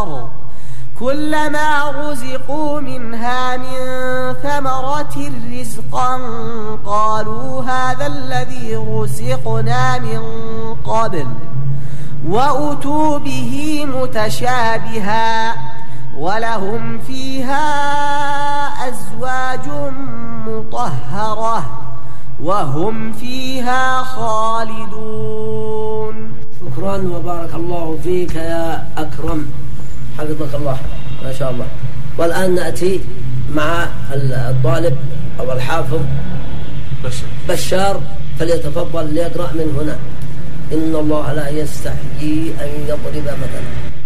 النار كلما رزقوا منها من ثمرة رزقا قالوا هذا الذي رزقنا من قبل وأتوا به متشابها ولهم فيها أزواج مطهرة وهم فيها خالدون. شكرا وبارك الله فيك يا أكرم، حفظك الله ما شاء الله. والآن نأتي مع الطالب أو الحافظ بشار، فليتفضل ليقرأ من هنا. إن الله لا يستحيي أن يضرب مثلا.